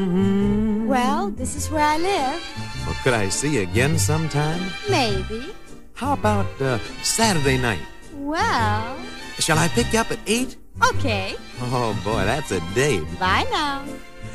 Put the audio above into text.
Well, this is where I live. Well, could I see you again sometime? Maybe. How about Saturday night? Well, Shall I pick you up at 8? okay. Oh, boy, that's a date. Bye now.